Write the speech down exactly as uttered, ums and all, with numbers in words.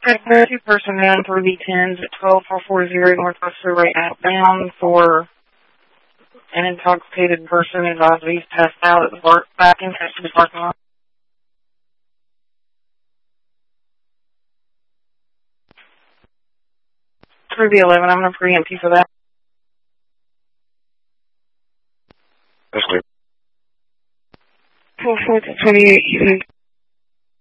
Two person down for V tens at twelve four forty Northwest Freeway outbound for an intoxicated person advised he's passed out at the bar, back in the parking lot. Through the eleven, I'm going to preempt you for that. That's clear. four four twenty-eight, you